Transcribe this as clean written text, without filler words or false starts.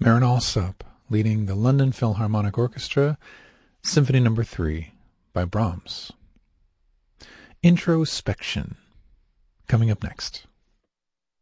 Marin Alsop, leading the London Philharmonic Orchestra, Symphony No. 3 by Brahms. Introspection, coming up next.